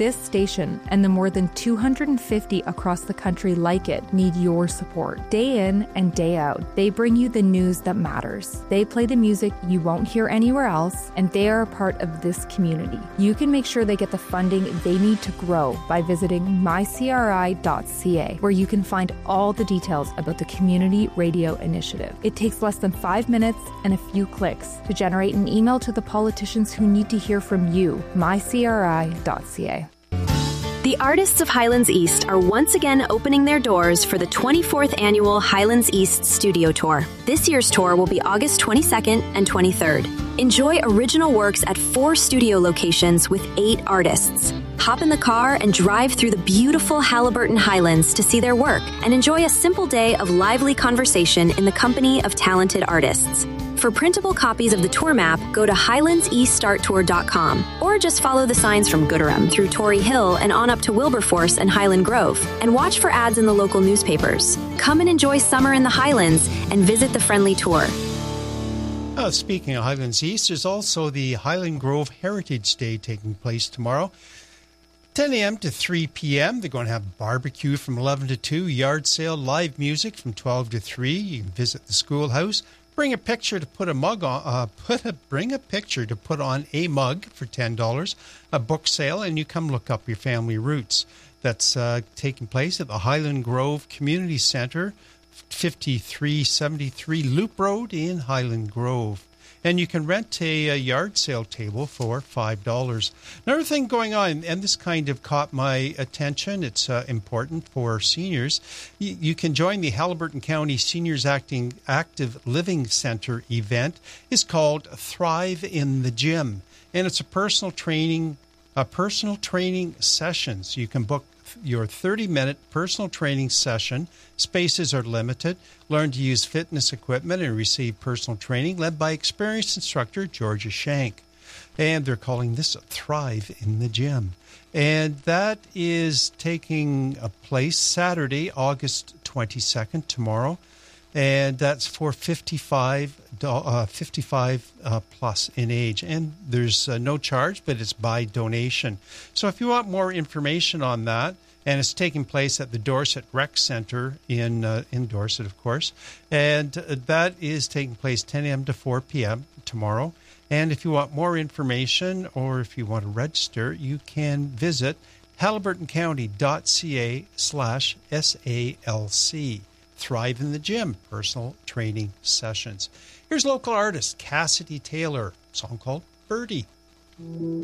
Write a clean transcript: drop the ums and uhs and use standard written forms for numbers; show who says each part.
Speaker 1: This station and the more than 250 across the country like it need your support. Day in and day out, they bring you the news that matters. They play the music you won't hear anywhere else, and they are a part of this community. You can make sure they get the funding they need to grow by visiting mycri.ca, where you can find all the details about the Community Radio Initiative. It takes less than 5 minutes and a few clicks to generate an email to the politicians who need to hear from you. mycri.ca.
Speaker 2: The Artists of Highlands East are once again opening their doors for the 24th annual Highlands East Studio Tour. This year's tour will be August 22nd and 23rd. Enjoy original works at 4 studio locations with 8 artists. Hop in the car and drive through the beautiful Haliburton Highlands to see their work and enjoy a simple day of lively conversation in the company of talented artists. For printable copies of the tour map, go to highlandseaststarttour.com or just follow the signs from Gooderham through Tory Hill and on up to Wilberforce and Highland Grove, and watch for ads in the local newspapers. Come and enjoy summer in the Highlands and visit the friendly tour.
Speaker 3: Speaking of Highlands East, there's also the Highland Grove Heritage Day taking place tomorrow. 10 a.m. to 3 p.m. They're going to have barbecue from 11 to 2, yard sale, live music from 12 to 3. You can visit the schoolhouse. Bring a picture to put a mug on. Bring a picture to put on a mug for $10. A book sale, and you come look up your family roots. That's taking place at the Highland Grove Community Centre, 5373 Loop Road in Highland Grove. And you can rent a yard sale table for $5. Another thing going on, and this kind of caught my attention, it's important for seniors. You can join the Haliburton County Seniors Active Living Center event. It's called Thrive in the Gym, and it's a personal training sessions. You can book your 30-minute personal training session. Spaces are limited. Learn to use fitness equipment and receive personal training led by experienced instructor Georgia Shank. And they're calling this Thrive in the Gym. And that is taking place Saturday, August 22nd, tomorrow. And that's for 55 plus in age. And there's no charge, but it's by donation. So if you want more information on that, and it's taking place at the Dorset Rec Center in Dorset, of course. And that is taking place 10 a.m. to 4 p.m. tomorrow. And if you want more information or if you want to register, you can visit haliburtoncounty.ca/SALC. Thrive in the Gym, personal training sessions. Here's local artist Cassidy Taylor, a song called Birdie.